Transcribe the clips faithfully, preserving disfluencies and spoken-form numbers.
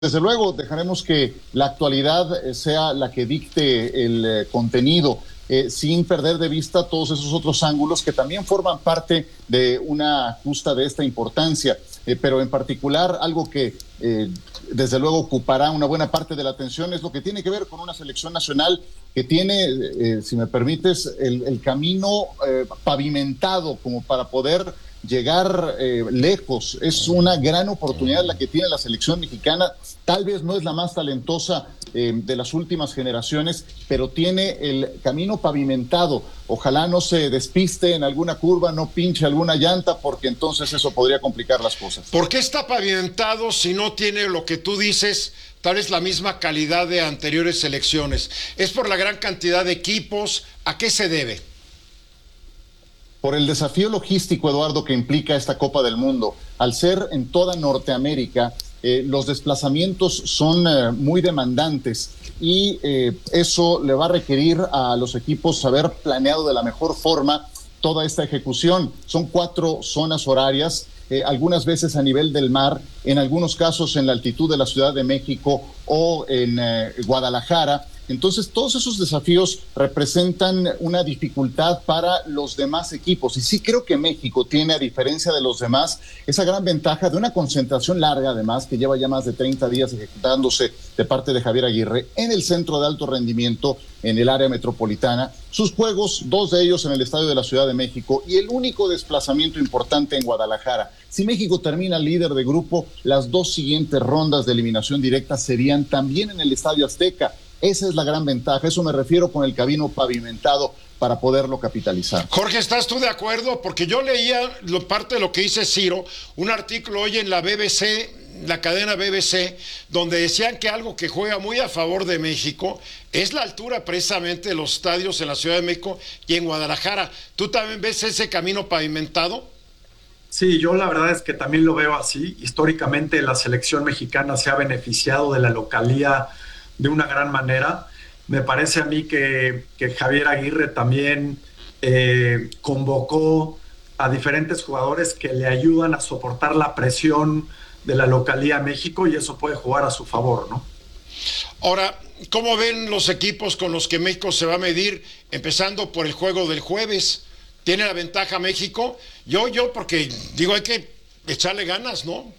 Desde luego, dejaremos que la actualidad eh, sea la que dicte el eh, contenido, eh, sin perder de vista todos esos otros ángulos que también forman parte de una justa de esta importancia. Eh, pero en particular, algo que eh, desde luego ocupará una buena parte de la atención es lo que tiene que ver con una selección nacional que tiene, eh, si me permites, el, el camino eh, pavimentado como para poder llegar eh, lejos. Es una gran oportunidad la que tiene la selección mexicana. Tal vez no es la más talentosa eh, de las últimas generaciones, pero tiene el camino pavimentado. Ojalá no se despiste en alguna curva, no pinche alguna llanta, porque entonces eso podría complicar las cosas. ¿Por qué está pavimentado si no tiene lo que tú dices, tal vez la misma calidad de anteriores selecciones? ¿Es por la gran cantidad de equipos? ¿A qué se debe? Por el desafío logístico, Eduardo, que implica esta Copa del Mundo. Al ser en toda Norteamérica, eh, los desplazamientos son eh, muy demandantes y eh, eso le va a requerir a los equipos haber planeado de la mejor forma toda esta ejecución. Son cuatro zonas horarias, eh, algunas veces a nivel del mar, en algunos casos en la altitud de la Ciudad de México o en eh, Guadalajara. Entonces, todos esos desafíos representan una dificultad para los demás equipos. Y sí creo que México tiene, a diferencia de los demás, esa gran ventaja de una concentración larga, además, que lleva ya más de treinta días ejecutándose de parte de Javier Aguirre en el centro de alto rendimiento, en el área metropolitana. Sus juegos, dos de ellos en el Estadio de la Ciudad de México y el único desplazamiento importante en Guadalajara. Si México termina líder de grupo, las dos siguientes rondas de eliminación directa serían también en el Estadio Azteca. Esa es la gran ventaja, eso me refiero con el camino pavimentado para poderlo capitalizar. Jorge, ¿estás tú de acuerdo? Porque yo leía lo, parte de lo que dice Ciro, un artículo hoy en la B B C, la cadena B B C, donde decían que algo que juega muy a favor de México es la altura precisamente de los estadios en la Ciudad de México y en Guadalajara. ¿Tú también ves ese camino pavimentado? Sí, yo la verdad es que también lo veo así. Históricamente la selección mexicana se ha beneficiado de la localía de una gran manera. Me parece a mí que, que Javier Aguirre también eh, convocó a diferentes jugadores que le ayudan a soportar la presión de la localía a México y eso puede jugar a su favor, ¿no? Ahora, ¿cómo ven los equipos con los que México se va a medir? Empezando por el juego del jueves. ¿Tiene la ventaja México? Yo, yo, porque digo, hay que echarle ganas, ¿no?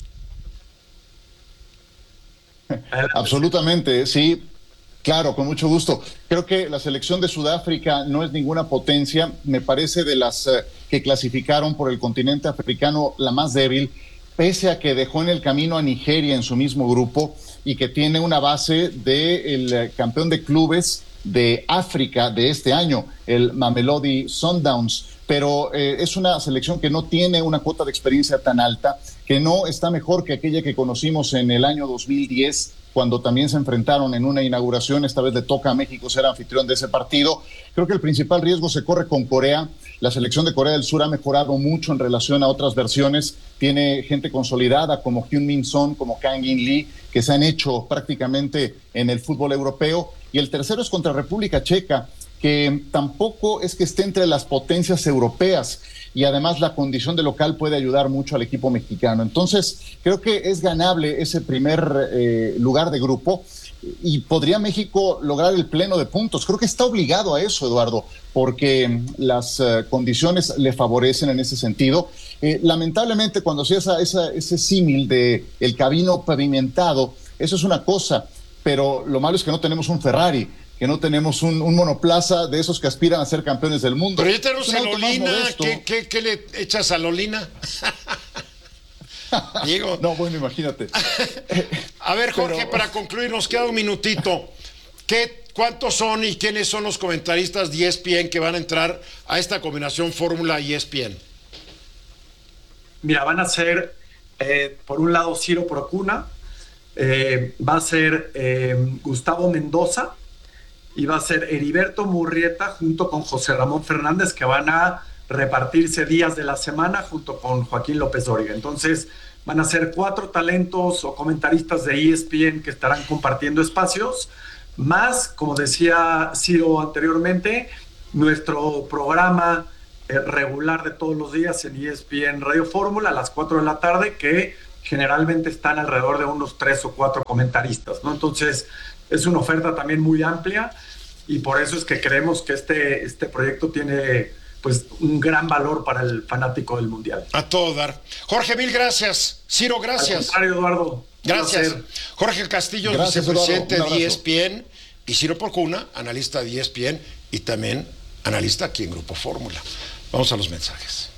Absolutamente, sí, claro, con mucho gusto. Creo que la selección de Sudáfrica no es ninguna potencia, me parece de las eh, que clasificaron por el continente africano la más débil, pese a que dejó en el camino a Nigeria en su mismo grupo y que tiene una base del de campeón de clubes de África de este año, el Mamelodi Sundowns. Pero eh, es una selección que no tiene una cuota de experiencia tan alta, que no está mejor que aquella que conocimos en el año dos mil diez, cuando también se enfrentaron en una inauguración. Esta vez le toca a México ser anfitrión de ese partido. Creo que el principal riesgo se corre con Corea. La selección de Corea del Sur ha mejorado mucho en relación a otras versiones. Tiene gente consolidada como Heung-min Son, como Kang-in Lee, que se han hecho prácticamente en el fútbol europeo. Y el tercero es contra República Checa, que tampoco es que esté entre las potencias europeas y además la condición de local puede ayudar mucho al equipo mexicano. Entonces, creo que es ganable ese primer eh, lugar de grupo y podría México lograr el pleno de puntos. Creo que está obligado a eso, Eduardo, porque las eh, condiciones le favorecen en ese sentido. Eh, lamentablemente, cuando se hace esa, ese símil de el camino pavimentado, eso es una cosa, pero lo malo es que no tenemos un Ferrari, que no tenemos un, un monoplaza de esos que aspiran a ser campeones del mundo. Pero ya tenemos a Lolina. ¿Qué, qué, ¿Qué le echas a Lolina? Digo. No, bueno, imagínate. A ver, Jorge, Pero... para concluir, nos queda un minutito. ¿Qué, ¿Cuántos son y quiénes son los comentaristas de E S P N que van a entrar a esta combinación Fórmula y E S P N? Mira, van a ser, eh, por un lado, Ciro Procuna, eh, va a ser eh, Gustavo Mendoza, y va a ser Heriberto Murrieta junto con José Ramón Fernández, que van a repartirse días de la semana junto con Joaquín López Dóriga. Entonces van a ser cuatro talentos o comentaristas de E S P N que estarán compartiendo espacios, más, como decía Ciro anteriormente, nuestro programa eh, regular de todos los días en E S P N Radio Fórmula a las cuatro de la tarde, que generalmente están alrededor de unos tres o cuatro comentaristas, ¿no? Entonces, es una oferta también muy amplia y por eso es que creemos que este, este proyecto tiene pues un gran valor para el fanático del Mundial. A todo dar. Jorge, mil gracias. Ciro, gracias. Al contrario, Eduardo. Gracias. Jorge Castillo, gracias, vicepresidente Eduardo, de E S P N, y Ciro Porcuna, analista de E S P N y también analista aquí en Grupo Fórmula. Vamos a los mensajes.